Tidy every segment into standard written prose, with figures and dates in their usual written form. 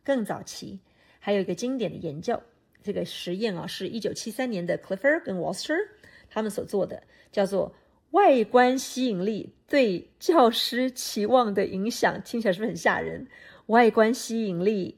更早期还有一个经典的研究，这个实验是1973年的 Clifford 跟 Walster 他们所做的，叫做外观吸引力对教师期望的影响。听起来是不是很吓人？外观吸引力，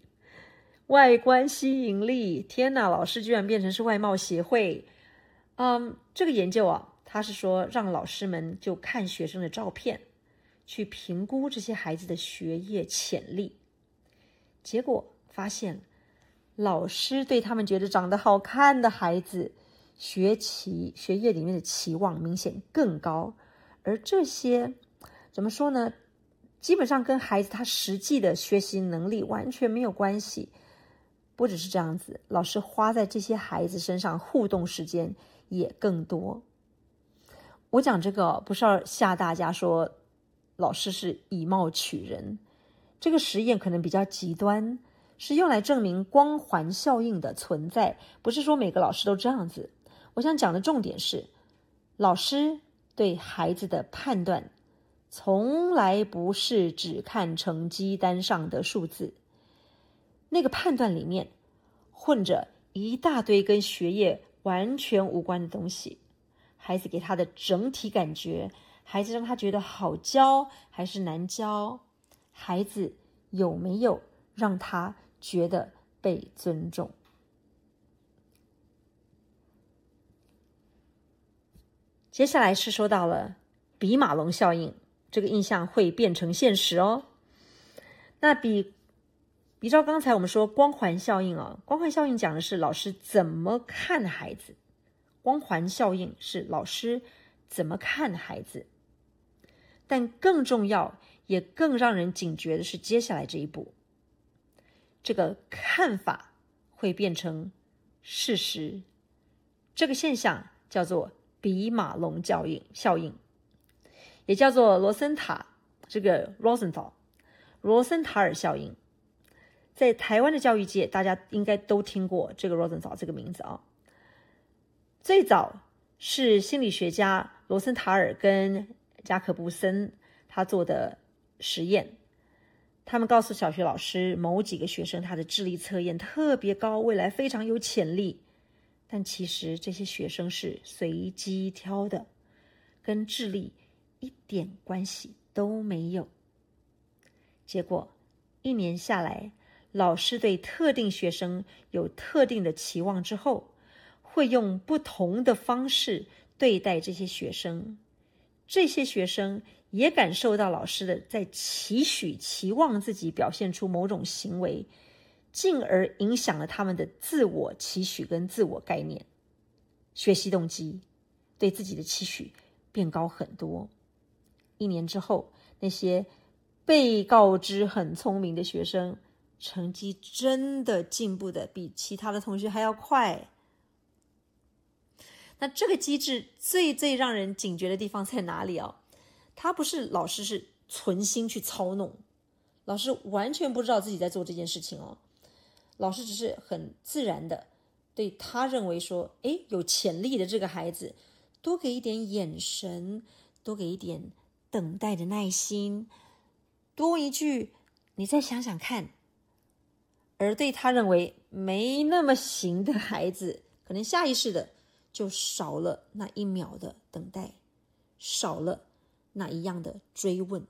天哪，老师居然变成是外貌协会。这个研究他是说让老师们就看学生的照片，去评估这些孩子的学业潜力。结果发现，老师对他们觉得长得好看的孩子，学业里面的期望明显更高。而这些怎么说呢？基本上跟孩子他实际的学习能力完全没有关系。不只是这样子，老师花在这些孩子身上互动时间也更多。我讲这个不是要吓大家说老师是以貌取人，这个实验可能比较极端，是用来证明光环效应的存在，不是说每个老师都这样子。我想讲的重点是，老师对孩子的判断从来不是只看成绩单上的数字，那个判断里面混着一大堆跟学业完全无关的东西。孩子给他的整体感觉，孩子让他觉得好教还是难教，孩子有没有让他觉得被尊重。接下来是说到了比马龙效应，这个印象会变成现实哦。那比照刚才我们说光环效应光环效应讲的是老师怎么看孩子，光环效应是老师怎么看孩子。但更重要也更让人警觉的是接下来这一步，这个看法会变成事实。这个现象叫做比马龙效应，也叫做罗森塔尔效应。在台湾的教育界，大家应该都听过这个 Rosenthal 这个名字最早是心理学家罗森塔尔跟加可布森他做的实验。他们告诉小学老师，某几个学生他的智力测验特别高，未来非常有潜力，但其实这些学生是随机挑的，跟智力一点关系都没有。结果1年下来，老师对特定学生有特定的期望之后，会用不同的方式对待这些学生。这些学生也感受到老师的在期望自己表现出某种行为，进而影响了他们的自我期许跟自我概念，学习动机对自己的期许变高很多。1年之后，那些被告知很聪明的学生，成绩真的进步的比其他的同学还要快。那这个机制最让人警觉的地方在哪里他不是老师是存心去操弄，老师完全不知道自己在做这件事情老师只是很自然的对他认为说有潜力的这个孩子多给一点眼神，多给一点等待的耐心，多一句你再想想看。而对他认为没那么行的孩子，可能下意识的就少了那1秒的等待，少了那一样的追问。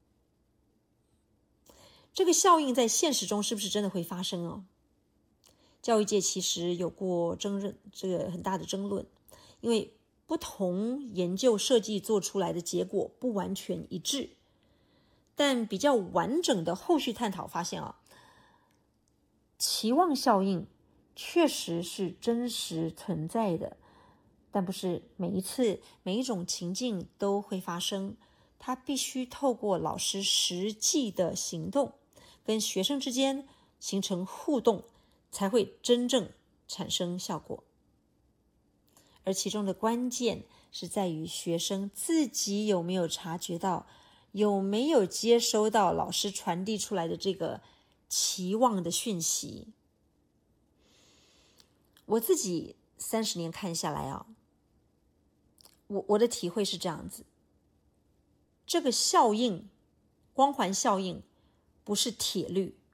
这个效应在现实中是不是真的会发生教育界其实有过这个很大的争论，因为不同研究设计做出来的结果不完全一致。但比较完整的后续探讨发现期望效应确实是真实存在的，但不是每一种情境都会发生，它必须透过老师实际的行动跟学生之间形成互动，才会真正产生效果。而其中的关键是在于学生自己有没有察觉到，有没有接收到老师传递出来的这个期望的讯息。我自己30年看下来我的体会是这样子，这个效应，光环效应不是铁律，